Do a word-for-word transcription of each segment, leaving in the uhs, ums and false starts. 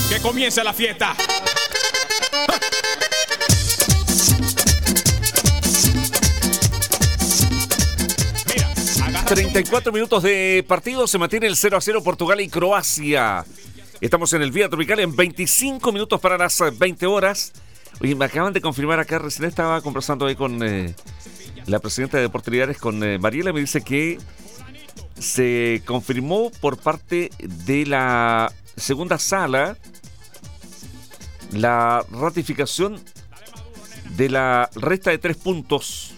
Que comience la fiesta. treinta y cuatro minutos de partido, se mantiene el cero a cero Portugal y Croacia. Estamos en el Vía Tropical en veinticinco minutos para las veinte horas. Oye, me acaban de confirmar acá, recién estaba conversando ahí con eh, la presidenta de Deportividades, con eh, Mariela, me dice que se confirmó por parte de la segunda sala la ratificación de la resta de tres puntos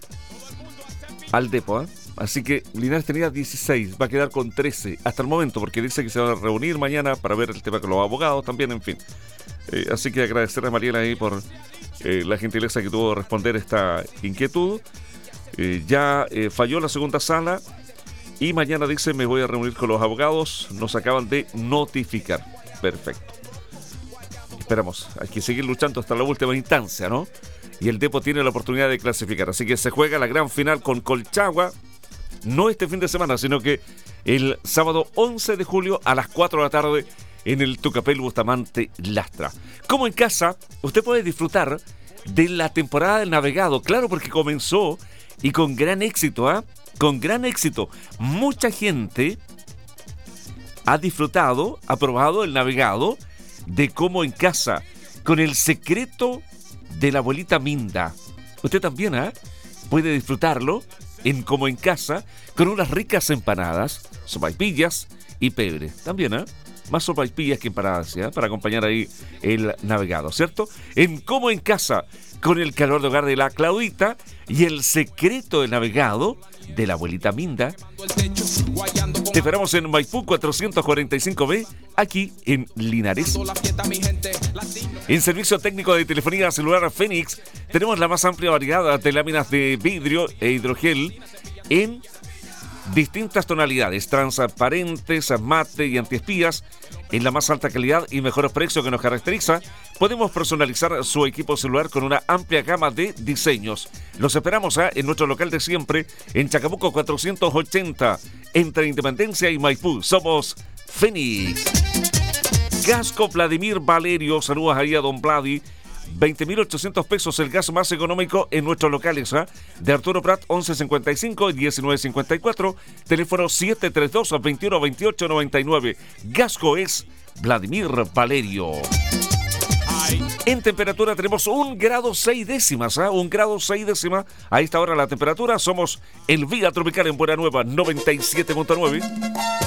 al Depo, ¿eh? Así que Linares tenía dieciséis, va a quedar con trece hasta el momento, porque dice que se van a reunir mañana para ver el tema con los abogados también, en fin. Eh, así que agradecer a Mariela ahí por eh, la gentileza que tuvo de responder esta inquietud. Eh, ya eh, falló la segunda sala y mañana dice me voy a reunir con los abogados, nos acaban de notificar. Perfecto. Esperamos, hay que seguir luchando hasta la última instancia, ¿no? Y el Depo tiene la oportunidad de clasificar, así que se juega la gran final con Colchagua. No este fin de semana, sino que el sábado once de julio a las cuatro de la tarde en el Tucapel Bustamante Lastra. Como en casa, usted puede disfrutar de la temporada del navegado, claro, porque comenzó y con gran éxito, ¿ah? ¿eh? Con gran éxito. Mucha gente ha disfrutado, ha probado el navegado de Como en Casa, con el secreto de la abuelita Minda. Usted también, ¿ah? ¿eh? Puede disfrutarlo en Como en Casa, con unas ricas empanadas, sopaipillas y pebre. También, ¿eh? Más sopaipillas que empanadas, ¿eh? Para acompañar ahí el navegado, ¿cierto? En Como en Casa, con el calor de hogar de la Claudita y el secreto del navegado de la abuelita Minda. Te esperamos en Maipú cuatrocientos cuarenta y cinco B, aquí en Linares. En servicio técnico de telefonía celular Fénix, tenemos la más amplia variedad de láminas de vidrio e hidrogel en distintas tonalidades, transparentes, mate y antiespías, en la más alta calidad y mejores precios que nos caracteriza. Podemos personalizar su equipo celular con una amplia gama de diseños. Los esperamos ¿eh? en nuestro local de siempre, en Chacabuco cuatrocientos ochenta, entre Independencia y Maipú. Somos Fénix. Gasco Vladimir Valerio, saludos ahí a don Vladi. veinte mil ochocientos pesos el gas más económico en nuestros locales, ¿eh? De Arturo Prat, once cincuenta y cinco y diecinueve cincuenta y cuatro, teléfono siete tres dos, veintiuno veintiocho noventa y nueve. Gasco es Vladimir Valerio. En temperatura tenemos un grado seis décimas, ¿eh? un grado seis décimas. A esta hora la temperatura, somos el Vía Tropical en Buena Nueva, noventa y siete punto nueve.